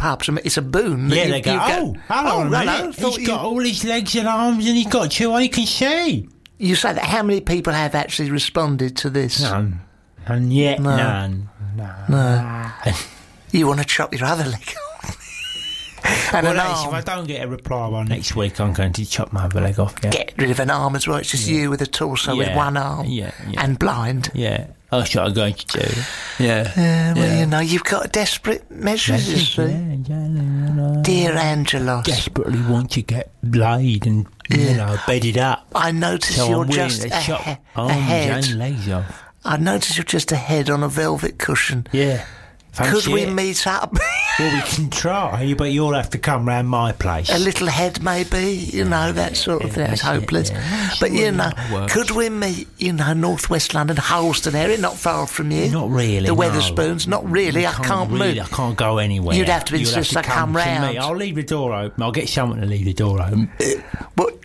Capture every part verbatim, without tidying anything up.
pubs, it's a boon. Yeah, you, they go, you oh, hello, oh, mate. hello, He's you, got all his legs and arms and he's got two eye, he can see. You say that. How many people have actually responded to this? None. And yet no. none. No. no. You want to chop your other leg off? And well, an if arm. I don't get a reply by next week, I'm going to chop my other leg off. Yeah. Get rid of an arm as well. It's just yeah. you with a torso yeah. with one arm yeah. Yeah. and blind. Yeah, that's what I'm going to do. Yeah. Yeah, well, yeah. you know, you've got desperate measures, you see. Yeah, yeah, no, no. Dear Angelos. Desperately want to get laid and, yeah. you know, bedded up. I notice so you're I'm just to a, chop he- arms a head. and legs off. I notice you're just a head on a velvet cushion. Yeah. Fancy Could we it? meet up? Well, we can try, but you'll have to come round my place. A little head, maybe, you know, that sort of yeah, thing. It's hopeless. It, yeah. But, sure you know, could works. we meet, you know, North West London, Holston area, not far from you? Not really, The no. Wetherspoons, not really. You I can't really, move. I can't go anywhere. You'd have to You'll insist have to I come to round. me. I'll leave the door open. I'll get someone to leave the door open. What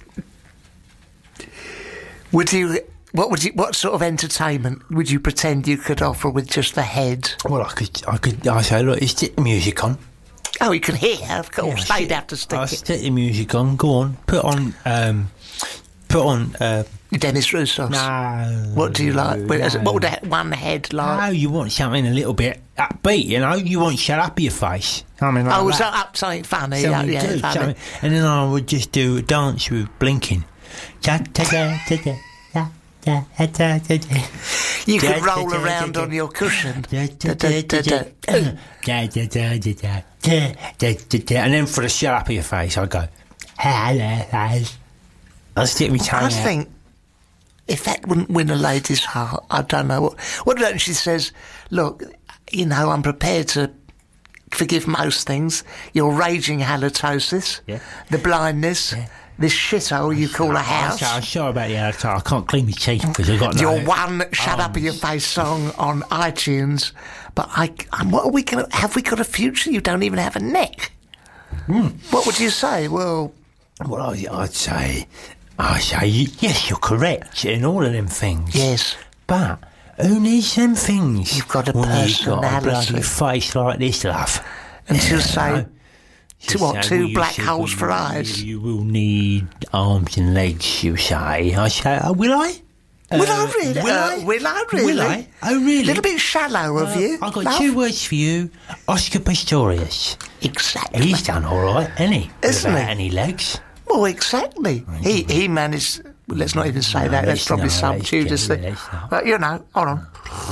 would you... What would you? What sort of entertainment would you pretend you could offer with just the head? Well, I could, I could, I say, look, stick the music on. Oh, you can hear, of course. Yeah, They'd have to stick I'll it. stick the music on. Go on, put on, um, put on. Uh, Dennis Roussos. no. What do you like? Wait, No. What would that one head like? No, you want something a little bit upbeat, you know. You want shut up your face. I mean, like oh, that. so up something funny. So yeah, we yeah, do funny. something. And then I would just do a dance with blinking. You could roll around on your cushion. And then for the shut up of your face, I go, hello, guys. I'll stick my tongue I out. think if that wouldn't win a lady's heart, I don't know what. What about when she says, "Look, you know, I'm prepared to forgive most things. Your raging halitosis, Yeah. the blindness." Yeah. This shithole you call a house. I'm sorry about the halitosis. I can't clean my teeth because I've got no... Your one "Shut Up in Your Face" song on iTunes, but I, I'm, what are we going to have? We got a future? You don't even have a neck. Mm. What would you say? Well, Well, I, I'd say, I say, yes, you're correct in all of them things. yes. But who needs them things? You've got a when you've got a personality. bloody face like this, love. And she'll You say, know? two, She'll what, say, two well, you black said, holes well, for you- eyes? You will need arms and legs, you say. I say, oh, will I? Will Uh, I really? Will Uh, I? will I really? Will I? Oh, really? A little bit shallow of Uh, you. I've got love. two words for you. Oscar Pistorius. Exactly. He's done all right, hasn't he? Isn't Without he? any legs. Well, exactly. He he managed... Well, let's not even say No, that. That's let's probably not, some let's Judas get- thing. let's not. But, you know, hold on.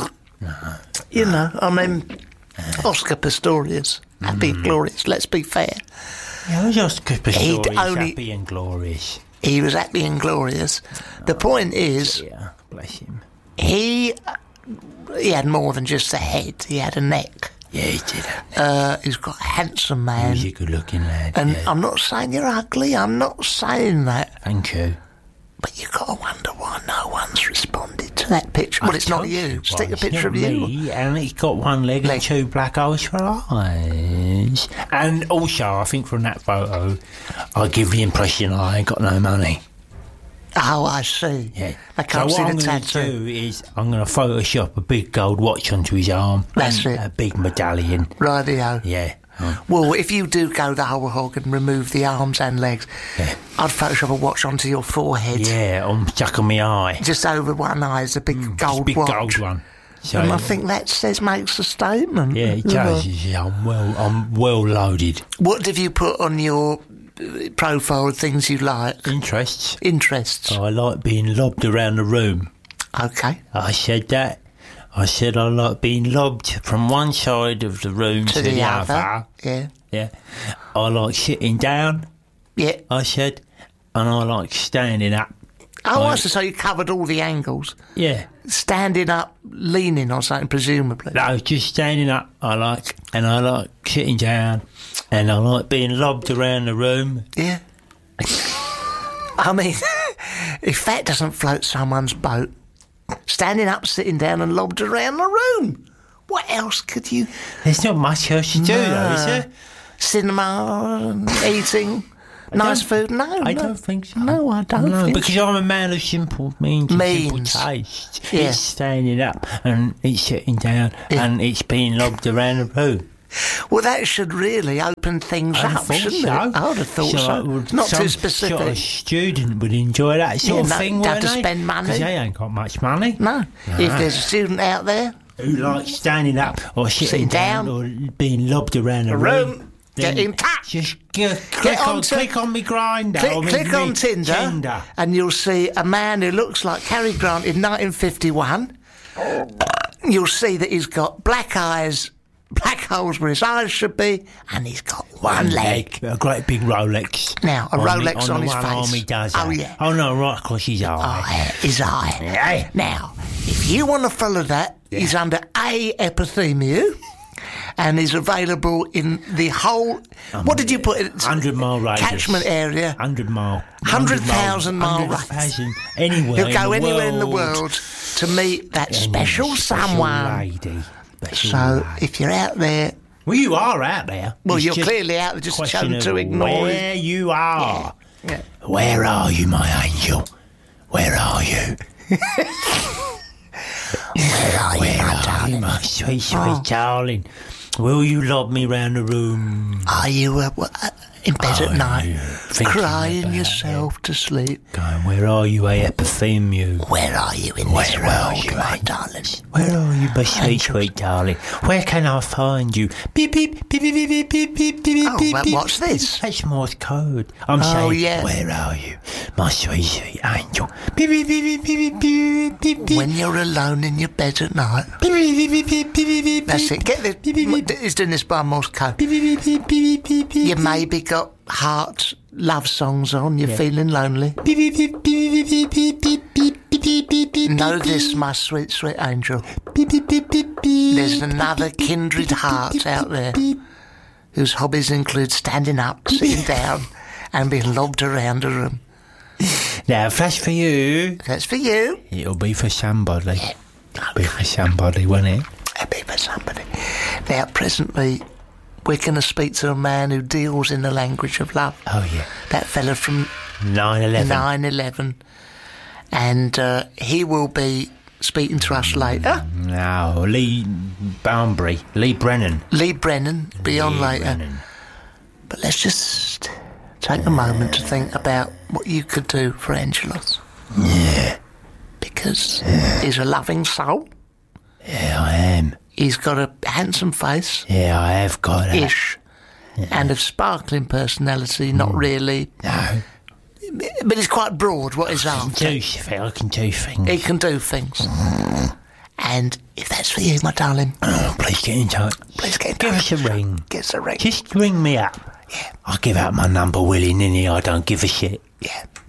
You know, I mean, Oscar Pistorius. Happy and glorious. Let's be fair. Yeah, who's Oscar He'd Pistorius? only- Happy and glorious. He was happy and glorious. The point is, Yeah, bless him. he he had more than just a head. He had a neck. Yeah, he did. Uh, he's got a handsome man. He's a good-looking lad. And yeah. I'm not saying you're ugly. I'm not saying that. Thank you. But you've got to wonder why no one's responded to that picture. Well, it's not you. Stick a picture of you. Me, and it's got one leg, Leg. and two black holes for eyes. And also, I think from that photo, I give the impression I ain't got no money. Oh, I see. Yeah. I can't so see what the I'm going tattoo. to do is I'm going to Photoshop a big gold watch onto his arm. That's and it. A big medallion. Rightio. Yeah. Oh. Well, if you do go the whole hog and remove the arms and legs, Yeah. I'd Photoshop a watch onto your forehead. Yeah, I'm stuck on my eye. Just over one eye is a big gold big watch. gold one. So, And I think that says makes a statement. yeah, it does. Yeah, I'm well, I'm well loaded. What have you put on your uh, profile of things you like? Interests. Interests. I like being lobbed around the room. Okay. I said that. I said I like being lobbed from one side of the room to, To the, other. Yeah. Yeah. I like sitting down, Yeah. I said, and I like standing up. Oh, I- I see. So you covered all the angles. Yeah. Standing up, leaning on something, presumably. No, just standing up I like, and I like sitting down, and I like being lobbed around the room. Yeah. I mean, if that doesn't float someone's boat, standing up, sitting down and lobbed around the room, what else could you... There's not much else to do, though, is there? Cinema, eating, nice food? No, I no. don't think so. No, I don't No, think because so. I'm a man of simple means and Means. simple taste. Yeah. It's standing up, and it's sitting down, Yeah. and it's being lobbed around the room. Well, that should really open things I up, thought shouldn't so. it? I would have thought So so. it would- Not some too specific. Sort of student would enjoy that sort Yeah, of no, thing, have wouldn't to they? spend money. 'Cause they ain't got much money. No. If there's a student out there, Who likes standing up or sitting, Sitting down, down. or being lobbed around the a room, room, get then in touch. Just g- click, on, onto- click on me Grindr. Click, or me- click me on Tinder, Tinder. and you'll see a man who looks like Cary Grant in nineteen fifty-one. You'll see that he's got black eyes, black holes where his eyes should be, and he's got one leg. A great big Rolex. Now, a on Rolex the, on the his one face. arm he does Oh, that. yeah. Oh, no, right across his eye. Eye, his eye. Yeah. Now, if you want to follow that, he's under A epithemia, and is available in the whole. Um, what did you put it? hundred mile radius. Catchment area. Hundred mile. Hundred thousand mile Hundred radius. thousand. Anywhere. He'll go in the anywhere in the world. world to meet that Any special, special someone. lady. Special So, lady. if you're out there, Well, you are out there. well, It's you're just clearly out there, just question chosen of to ignore where it. you are. Yeah. Where are you, my angel? Where are you? Where are you, Where my are darling? you, my sweet, sweet Oh. darling? Will you lob me round the room? Are you uh, w- uh, in bed Are at night, you thinking crying about yourself to sleep? Going, where are you, a epithemia? Where are you in Where this are world, you, my angel? darling? Where are you, my sweet, Angels. sweet darling? Where can I find you? Beep, beep, beep, beep, beep, beep, beep, beep, beep, Oh, beep, well, beep. what's this? That's Morse code. I'm Oh, saying, yeah. where are you, my sweet, sweet angel? Beep, beep, beep, beep, beep, beep, beep, beep. When you're alone in your bed at night. Beep, beep, beep, beep, beep, beep, beep, That's beep. it. Get Beep, beep, beep. this. He's doing this by Morse code. Beep, beep, beep, beep, beep, beep, You beep. maybe got heart love songs on. You're feeling lonely. Beep, beep, beep, beep, beep, beep, beep, beep, beep, beep, beep, beep, Know beep, this, my sweet, sweet angel. beep, beep, beep, beep, beep. There's another kindred heart out there whose hobbies include standing up, sitting down, and being lobbed around a room. Now, if that's for you, That's for you. it'll be for somebody. It'll be for somebody, won't it? That'd be for somebody. Now, presently, we're going to speak to a man who deals in the language of love. Oh, yeah. That fella from nine eleven. nine eleven. And uh, he will be speaking to us later. No, Lee Boundary. Lee Brennan. Lee Brennan, be on Lee later. Brennan. But let's just take a moment to think about what you could do for Angelos. Yeah. Because he's a loving soul. Yeah, I am. He's got a handsome face, Yeah, I have got it. ish, and a sparkling personality, not really. No. But he's quite broad, what he's I can after. do shit. I can do things. He can do things. And if that's for you, my darling, Oh, please get in touch. please get in Give touch. us a ring. Give us a ring. Just ring me up. Yeah, I'll give out my number willy-nilly. I don't give a shit. yeah.